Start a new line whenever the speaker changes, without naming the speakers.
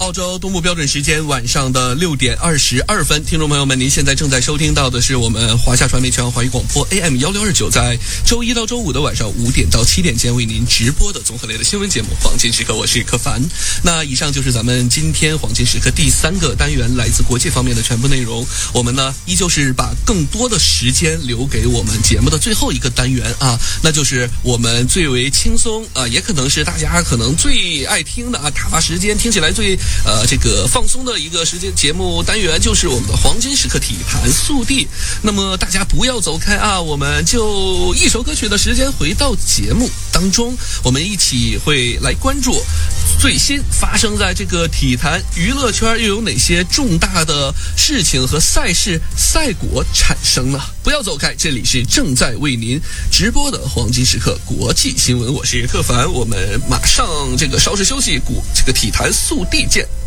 澳洲东部标准时间晚上的6点22分，听众朋友们，您现在正在收听到的是我们华夏传媒全华语广播 AM1629，在周一到周五的晚上5点到7点间为您直播的综合类的新闻节目《黄金时刻》，我是柯凡。那以上就是咱们今天黄金时刻第3个单元来自国际方面的全部内容。我们呢依旧是把更多的时间留给我们节目的最后一个单元啊，那就是我们最为轻松也可能是大家可能最爱听的打发时间听起来最这个放松的一个时间节目单元，就是我们的黄金时刻体坛速递。那么大家不要走开我们就一首歌曲的时间回到节目当中，我们一起会来关注最新发生在这个体坛娱乐圈又有哪些重大的事情和赛事赛果产生呢？不要走开，这里是正在为您直播的黄金时刻国际新闻，我是特凡，我们马上这个稍事休息，这个体坛速递见。